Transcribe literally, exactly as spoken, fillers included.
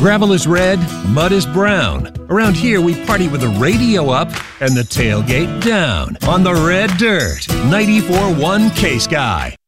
Gravel is red, mud is brown. Around here, we party with the radio up and the tailgate down on the red dirt. ninety-four point one K-Sky.